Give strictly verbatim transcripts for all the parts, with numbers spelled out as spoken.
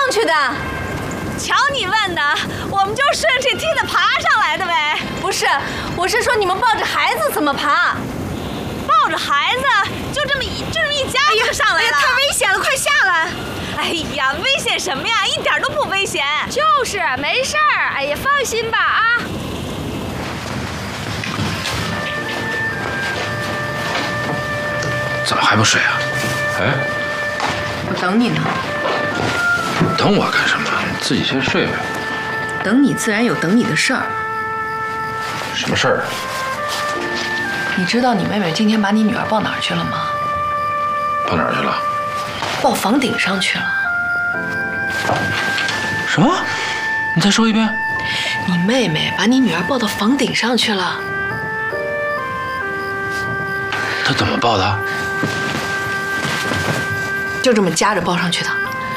去的？ 瞧你问的，我们就顺着这梯子爬上来的呗。 不是，我是说你们抱着孩子怎么爬？ 抱着孩子，就这么一就这么一夹就上来了。 哎呀，太危险了，快下来！ 哎呀，危险什么呀？一点都不危险。 就是没事儿。哎呀，放心吧啊。 怎么还不睡啊？哎， 我等你呢。 等我干什么？你自己先睡呗。 等你自然有等你的事儿。 什么事儿？ 你知道你妹妹今天把你女儿抱哪儿去了吗？ 抱哪儿去了？ 抱房顶上去了。 什么？你再说一遍。 你妹妹把你女儿抱到房顶上去了。 她怎么抱的？ 就这么夹着抱上去的。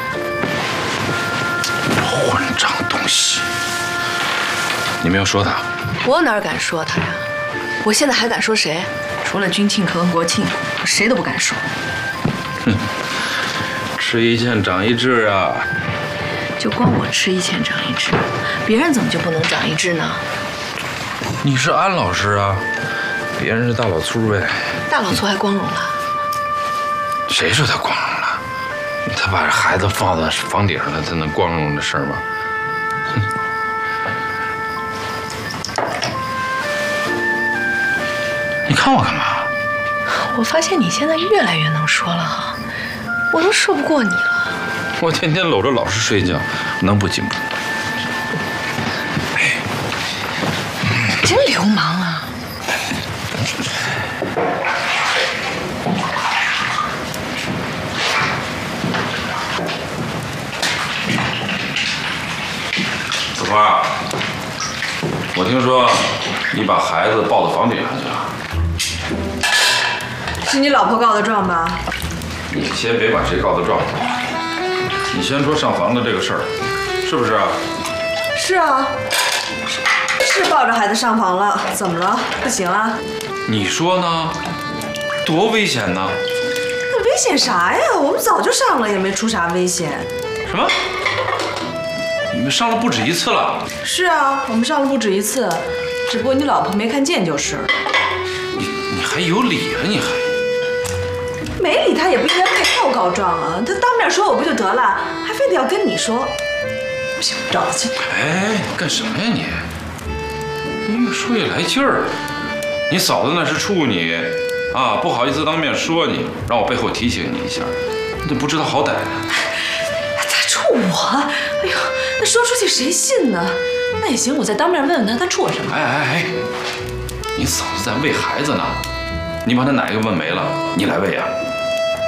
混账东西！你没有说他？ 我哪敢说他呀？我现在还敢说谁？除了军庆和国庆，我谁都不敢说。 哼，吃一堑长一智啊！ 就光我吃一堑长一智，别人怎么就不能长一智呢？ 你是安老师啊，别人是大老粗呗。 大老粗还光荣了？ 谁说他光荣了？他把孩子放在房顶上了，他能光荣的事儿吗？哼！你看我干嘛？ 我发现你现在越来越能说了哈，我都说不过你了。 我天天搂着老师睡觉，能不进步？哎， 真流氓啊！ 子花，我听说你把孩子抱到房顶上去了。 是你老婆告的状吧？ 你先别管谁告的状，你先说上房的这个事儿，是不是啊？ 是啊，是抱着孩子上房了，怎么了？不行啊？ 你说呢？多危险呢！ 那危险啥呀？我们早就上了，也没出啥危险。 什么？你们上了不止一次了？ 是啊，我们上了不止一次，只不过你老婆没看见就是。 你你还有理了？你还？ 没理他也不应该背后告状啊！他当面说我不就得了，还非得要跟你说。不行，找他去。 哎，你干什么呀你？你越说越来劲儿。你嫂子那是处你啊，不好意思当面说你，让我背后提醒你一下，你怎么不知道好歹呢？ 他处我？哎呦，那说出去谁信呢？那也行，我再当面问问他，他处我什么？ 哎哎哎，你嫂子在喂孩子呢，你把她奶给问没了，你来喂啊？